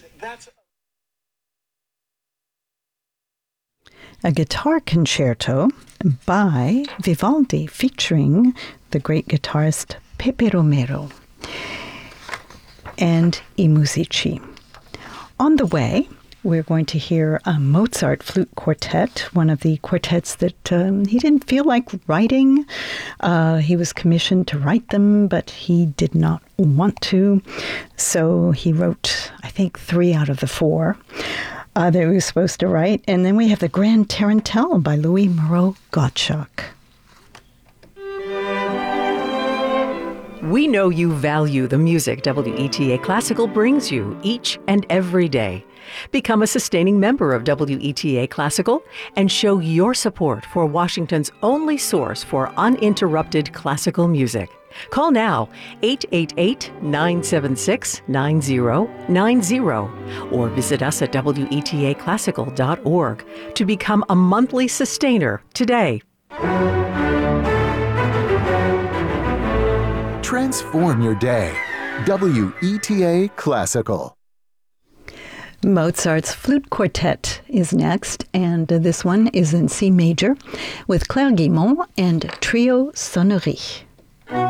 A guitar concerto by Vivaldi featuring the great guitarist Pepe Romero and I Musici. On the way, we're going to hear a Mozart flute quartet, one of the quartets that he didn't feel like writing. He was commissioned to write them, but he did not want to. So he wrote, I think, 3 out of the 4 that he was supposed to write. And then we have the Grand Tarantelle by Louis Moreau Gottschalk. We know you value the music WETA Classical brings you each and every day. Become a sustaining member of WETA Classical and show your support for Washington's only source for uninterrupted classical music. Call now 888-976-9090 or visit us at WETAClassical.org to become a monthly sustainer today. Transform your day. WETA Classical. Mozart's Flute Quartet is next, and this one is in C major with Claire Guillemot and Trio Sonnerie.